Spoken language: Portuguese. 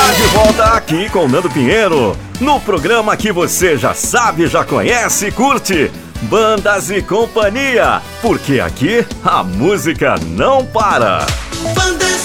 De volta aqui com o Nando Pinheiro, no programa que você já sabe, já conhece e curte, Bandas e Companhia, porque aqui a música não para. Bandas